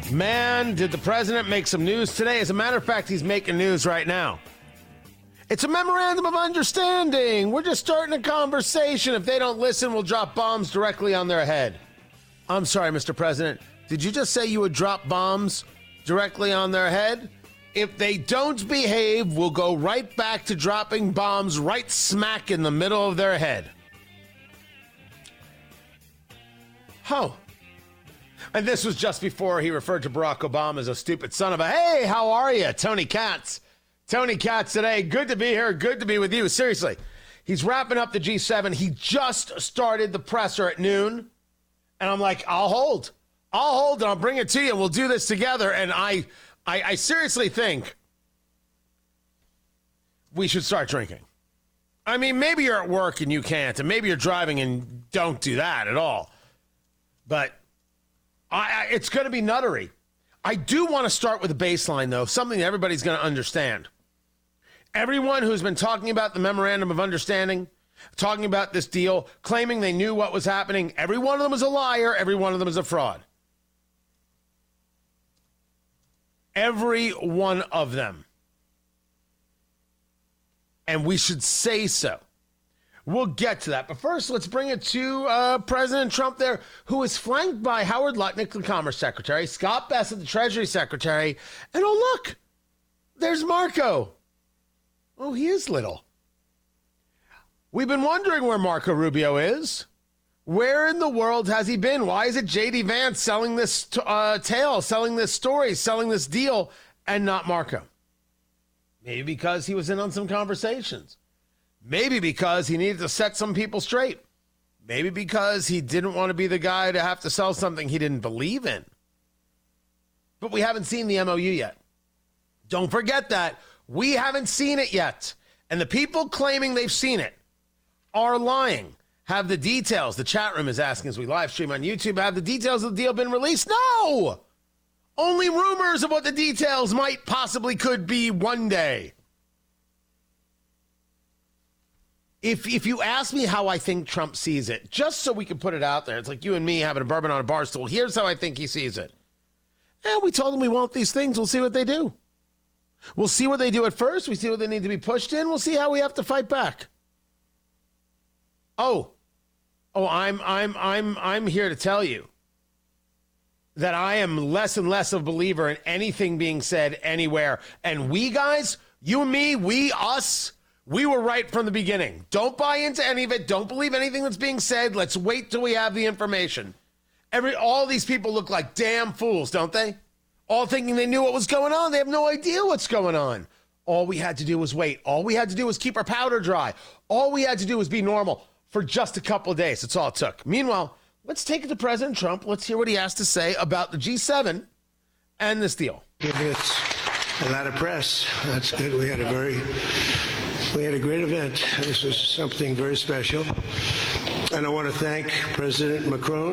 Man, did the president make some news today? As a matter of fact, he's making news right now. It's a memorandum of understanding. We're just starting a conversation. If they don't listen, we'll drop bombs directly on their head. I'm sorry, Mr. President. Did you just say you would drop bombs directly on their head? If they don't behave, we'll go right back to dropping bombs right smack in the middle of their head. Oh. And this was just before he referred to Barack Obama as a stupid son of a... Hey, how are you? Tony Katz. Tony Katz today. Good to be here. Good to be with you. Seriously. He's wrapping up the G7. He just started the presser at noon. And I'm like, I'll hold and I'll bring it to you. We'll do this together. And I seriously think we should start drinking. I mean, maybe you're at work and you can't. And maybe you're driving and don't do that at all. But... it's going to be nuttery. I do want to start with a baseline, though, something that everybody's going to understand. Everyone who's been talking about the memorandum of understanding, talking about this deal, claiming they knew what was happening, every one of them is a liar, every one of them is a fraud. Every one of them. And we should say so. We'll get to that. But first, let's bring it to President Trump there, who is flanked by Howard Lutnick, the Commerce Secretary, Scott Bessent, the Treasury Secretary, and oh, look, there's Marco. Oh, he is little. We've been wondering where Marco Rubio is. Where in the world has he been? Why is it J.D. Vance selling this tale, selling this story, selling this deal, and not Marco? Maybe because he was in on some conversations. Maybe because he needed to set some people straight. Maybe because he didn't want to be the guy to have to sell something he didn't believe in. But we haven't seen the MOU yet. Don't forget that. We haven't seen it yet. And the people claiming they've seen it are lying. Have the details, the chat room is asking as we live stream on YouTube, have the details of the deal been released? No! Only rumors of what the details might possibly could be one day. If you ask me how I think Trump sees it, just so we can put it out there, it's like you and me having a bourbon on a bar stool. Here's how I think he sees it. We told him we want these things. We'll see what they do. We'll see what they do at first. We see what they need to be pushed in. We'll see how we have to fight back. I'm here to tell you that I am less and less of a believer in anything being said anywhere. And we guys, you and me, us. We were right from the beginning. Don't buy into any of it. Don't believe anything that's being said. Let's wait till we have the information. All these people look like damn fools, don't they? All thinking they knew what was going on. They have no idea what's going on. All we had to do was wait. All we had to do was keep our powder dry. All we had to do was be normal for just a couple of days. That's all it took. Meanwhile, let's take it to President Trump. Let's hear what he has to say about the G7 and this deal. Give it a lot of press. That's good. We had a great event. This was something very special. And I want to thank President Macron